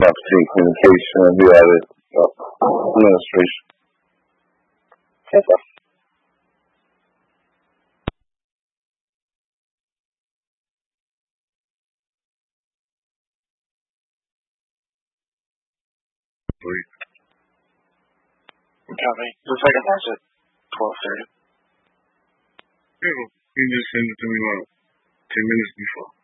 marketing, communication, and the other administration. Yes, sir. Copy. Looks like it starts at 12:30. You just send it to me like 10 minutes before.